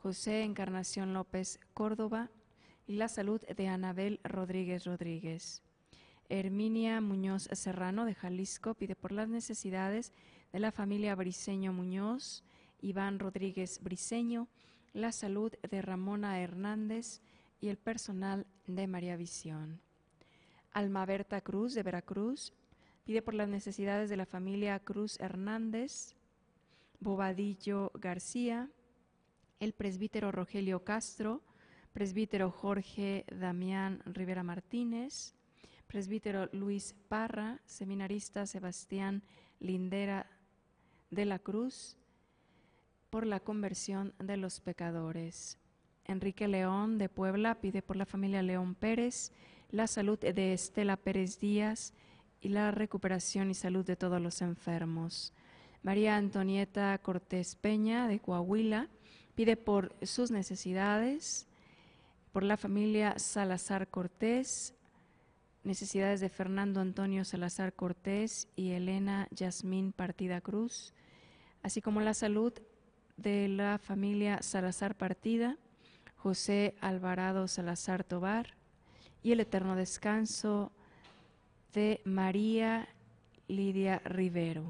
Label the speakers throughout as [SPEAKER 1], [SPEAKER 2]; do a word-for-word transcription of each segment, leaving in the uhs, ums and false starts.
[SPEAKER 1] José Encarnación López Córdoba y la salud de Anabel Rodríguez Rodríguez. Herminia Muñoz Serrano de Jalisco pide por las necesidades de la familia Briceño Muñoz, Iván Rodríguez Briceño, la salud de Ramona Hernández y el personal de María Visión. Alma Berta Cruz de Veracruz pide por las necesidades de la familia Cruz Hernández, Bobadillo García, el presbítero Rogelio Castro, presbítero Jorge Damián Rivera Martínez, presbítero Luis Parra, seminarista Sebastián Lindera de la Cruz, por la conversión de los pecadores. Enrique León de Puebla pide por la familia León Pérez, la salud de Estela Pérez Díaz y la recuperación y salud de todos los enfermos. María Antonieta Cortés Peña de Coahuila pide por sus necesidades, por la familia Salazar Cortés, necesidades de Fernando Antonio Salazar Cortés y Elena Yasmín Partida Cruz, así como la salud de la familia Salazar Partida, José Alvarado Salazar Tobar y el eterno descanso de María Lidia Rivero.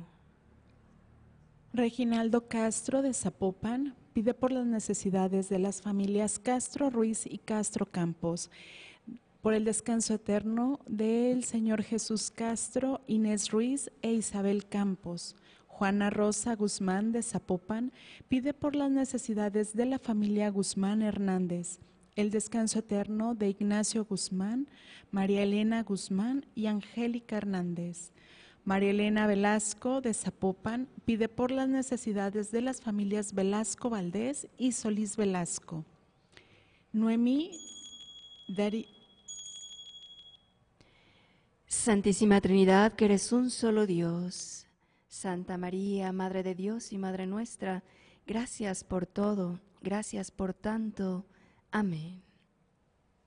[SPEAKER 2] Reginaldo Castro de Zapopan pide por las necesidades de las familias Castro Ruiz y Castro Campos, por el descanso eterno del Señor Jesús Castro, Inés Ruiz e Isabel Campos. Juana Rosa Guzmán de Zapopan pide por las necesidades de la familia Guzmán Hernández, el descanso eterno de Ignacio Guzmán, María Elena Guzmán y Angélica Hernández. María Elena Velasco de Zapopan pide por las necesidades de las familias Velasco Valdés y Solís Velasco. Noemí Dari.
[SPEAKER 1] Santísima Trinidad, que eres un solo Dios. Santa María, Madre de Dios y Madre nuestra, gracias por todo, gracias por tanto. Amén.